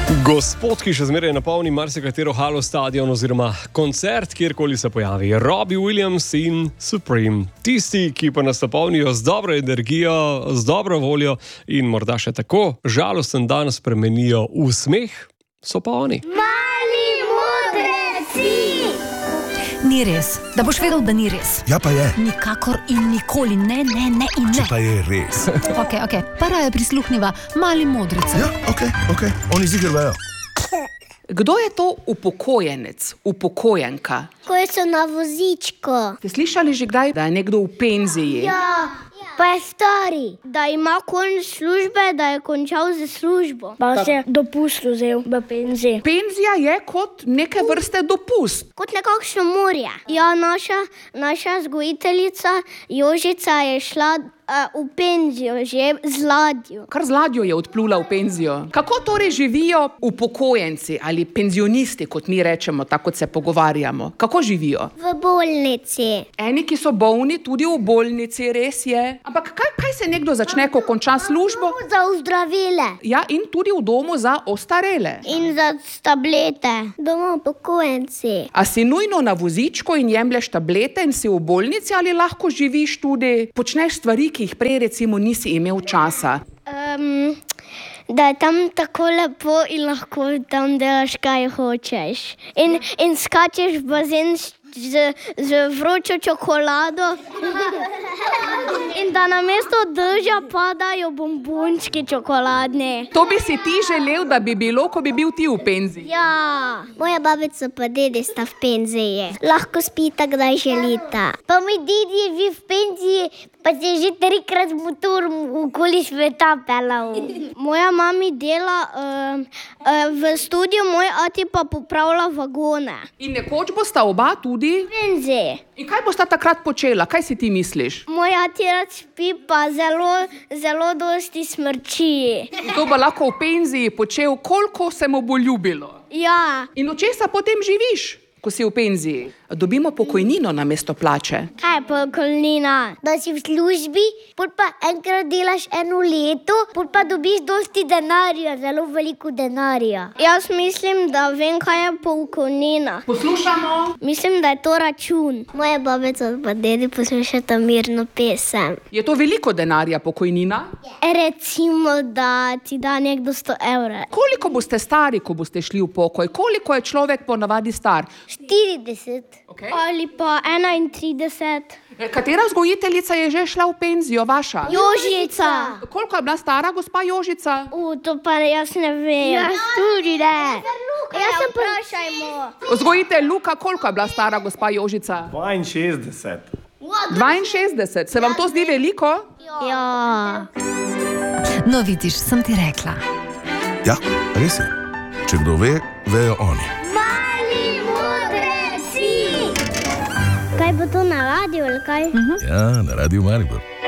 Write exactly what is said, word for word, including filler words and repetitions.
Gospod, ki še zmeraj napolni marsikatero halo stadion oziroma koncert, kjerkoli se pojavi. Robbie Williams in Supreme. Tisti, ki pa nas napolnijo z dobro energijo, z dobro voljo in morda še tako žalosten dan spremenijo v smeh, so pa oni. Mali modreci! Ni res. Da boš vedel, da ni res. Ja pa je. Nikakor in nikoli. Ne, ne, ne in ne. Če pa je res. Ok, ok. Para je prisluhniva mali modrici. Ja, ok, ok. Oni ziger vejo. Kdo je to upokojenec, upokojenka? Ko so na vozičku. Ste slišali že kdaj, da je nekdo v penziji? Ja, pa je stari. Da ima konec službe, da je končal z službo. Pa se je dopust vzel v penziji. Penzija je kot neke vrste dopust. Kot nekakšno morje. Ja, naša, naša vzgojiteljica Jožica je šla v penzijo, že z ladjo. Kar z ladjo je odplula v penzijo. Kako torej živijo upokojenci ali penzionisti, kot mi rečemo, tako kot se pogovarjamo? Kako živijo? V bolnici. Eni, ki so bolni, tudi v bolnici, res je. Ampak kaj, kaj se nekdo začne, ko konča službo? Za ozdravile. Ja, in tudi v domu za ostarele. In za tablete. Doma upokojenci. A si nujno na vozičku in jemlješ tablete in si v bolnici ali lahko živiš tudi, počneš stvari, ki jih prej recimo nisi imel časa? Um, da je tam tako lepo in lahko tam delaš, kaj hočeš. In, in skačeš v bazen z, z vročo čokolado. In da namesto dežja padajo bombončki čokoladne. To bi si ti želel, da bi bilo, ko bi bil ti v penziji? Ja, moja babica pa dedi sta v penziji. Lahko spita, kdaj želita. Pa mi dedi je v penziji, pa se je že trikrat motor okoli sveta pelal. Moja mami dela uh, uh, v studiu, moj ati pa popravlja vagone. In nekoč bosta oba tudi? V penziji. In kaj bosta takrat počela? Kaj si ti misliš? Moj ati rad spi, pa zelo, zelo dosti smrči. In to bo lahko v penziji počel, koliko se mu bo ljubilo. Ja. In od česa potem živiš, ko si v penziji? Dobimo pokojnino namesto plače. Kaj je pokojnina? Da si v službi, pot pa enkrat delaš eno leto, pot pa dobiš dosti denarja, zelo veliko denarja. Jaz mislim, da vem, kaj je pokojnina. Poslušamo. Mislim, da je to račun. Moja babica pa dedi poslušata mirno pesem. Je to veliko denarja pokojnina? Recimo, da ti da nekdo sto evrov. Koliko boste stari, ko boste šli v pokoj? Koliko je človek ponavadi star? štirideset. Okay. Ali pa enaintrideset. Katera vzgojiteljica je že šla v penzijo, vaša? Jožica. Koliko je bila stara gospa Jožica? U, to pa jaz ne vem. Jaz tudi ne. Jaz se vprašajmo. Vzgojitelj Luka, koliko je bila stara gospa Jožica? dvainšestdeset. dvainšestdeset. Se vam to zdi veliko? Ja. No, vidiš, sem ti rekla. Ja, res je. Če kdo ve, vejo oni. Kaj bo to na radiju ali kaj? Ja, na Radiu Maribor.